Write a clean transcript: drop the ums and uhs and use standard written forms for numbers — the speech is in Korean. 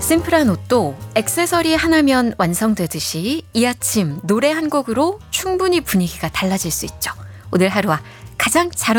심플한 옷도 액세서리 하나면 완성되듯이 이 아침 노래 한 곡으로 충분히 분위기가 달라질 수 있죠. 오늘 하루와 가장 잘